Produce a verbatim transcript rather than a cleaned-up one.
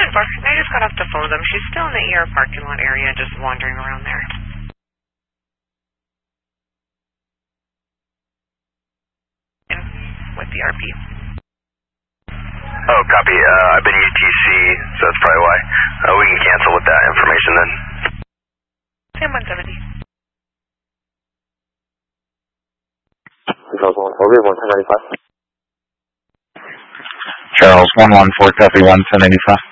ten four. I just got off the phone with them. She's still in the E R parking lot area, just wandering around there. With the R P. Oh, copy. Uh, I've been U T C, so that's probably why. Uh, we can cancel with that information then. ten one seventy. Charles one four, one ten ninety-five. Charles one one four, copy one ten ninety-five.